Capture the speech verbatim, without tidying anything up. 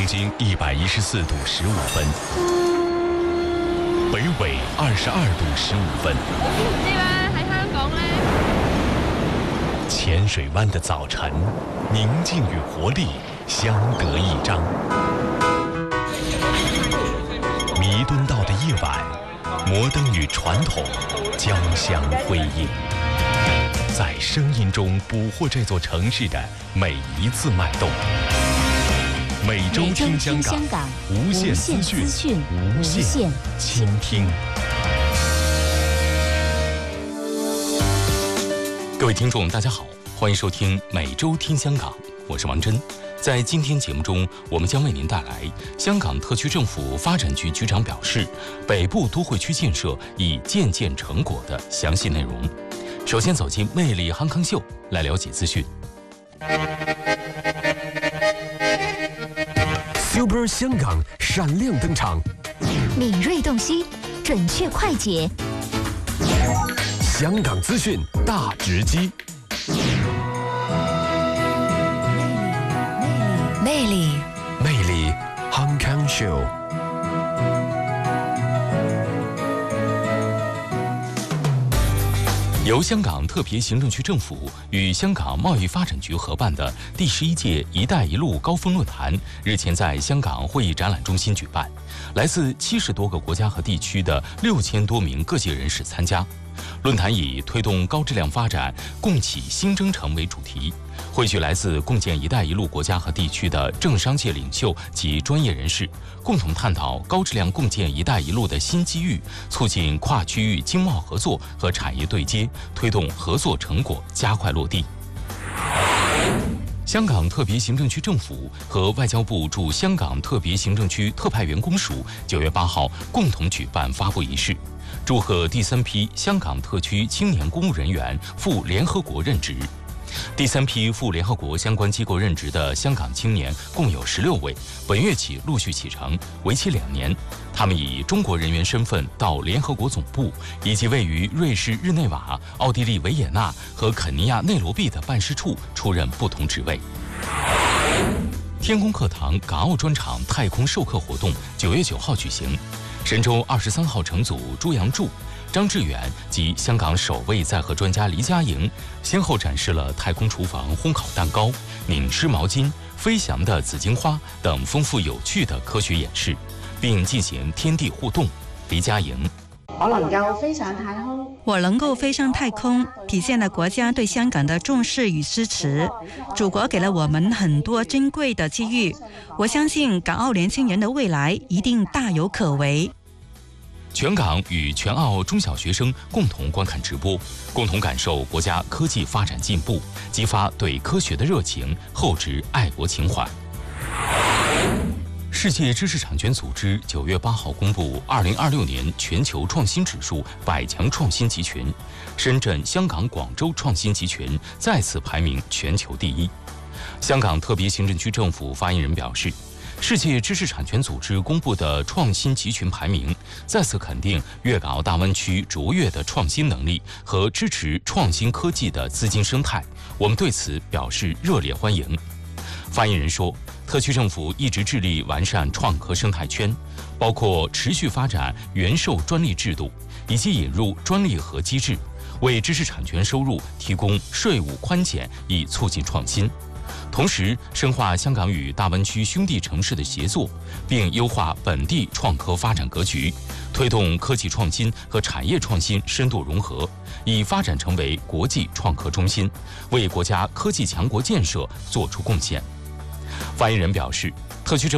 东经一百一十四度十五分，北纬二十二度十五分。 我知唔知啦，喺香港咧。 浅水湾的早晨，宁静与活力相得益彰。弥敦道的夜晚，摩登与传统交相辉映，在声音中捕获这座城市的每一次脉动。每周听香港，无限资讯，无限倾听。 各位听众，大家好，欢迎收听每周听香港，我是王真。在今天节目中，我们将为您带来香港特区政府发展局局长表示，北部都会区建设已渐见成果的详细内容。首先走进魅力康康秀，来了解资讯。 Super 香港闪亮登场， 敏锐洞悉，准确快捷。 香港资讯大直击， 魅力， 魅力康康秀。 由香港特别行政区政府与香港贸易发展局合办的第十一届“一带一路”高峰论坛日前在香港会议展览中心举办，来自七十多个国家和地区的六千多名各界人士参加。论坛以推动高质量发展、共启新征程为主题，汇聚来自共建“一带一路”国家和地区的政商界领袖及专业人士，共同探讨高质量共建“一带一路”的新机遇，促进跨区域经贸合作和产业对接，推动合作成果加快落地。香港特别行政区政府和外交部驻香港特别行政区特派员公署九月八号共同举办发布仪式，祝贺第三批香港特区青年公务人员赴联合国任职。第三批赴联合国相关机构任职的香港青年共有十六位，本月起陆续启程，为期两年。他们以中国人员身份到联合国总部以及位于瑞士日内瓦、奥地利维也纳和肯尼亚内罗毕的办事处出任不同职位。天宫课堂港澳专场太空授课活动九月九号举行，神舟二十三号乘组朱杨柱、张志远及香港首位载荷专家黎佳莹先后展示了太空厨房烘烤蛋糕、拧湿毛巾、飞翔的紫荆花等丰富有趣的科学演示，并进行天地互动。黎佳莹： 我能夠飛上太空， 我能夠飛上太空，體現了國家對香港的重視與支持。祖國給了我們很多珍貴的機遇，我相信港澳年輕人的未來一定大有可為。 全港与全澳中小學生共同觀看直播，共同感受國家科技發展進步，激發對科學的熱情，厚植愛國情懷。世界知識產權組織九月八號公布二零二六年全球創新指數百強創新集群，深圳、香港、廣州創新集群再次排名全球第一。香港特別行政區政府發言人表示，世界知識產權組織公布的創新集群排名，再次肯定粵港澳大灣區卓越的創新能力和支持創新科技的資金生態，我們對此表示熱烈歡迎。發言人說，特區政府一直致力完善創科生態圈，包括持續發展原授專利制度，以及引入專利盒機制，為知識產權收入提供稅務寬減，以促進創新。同時深化香港與大灣區兄弟城市的協作，並優化本地創科發展格局，推動科技創新和產業創新深度融合，以發展成為國際創科中心，為國家科技強國建設作出貢獻。發言人表示，特區政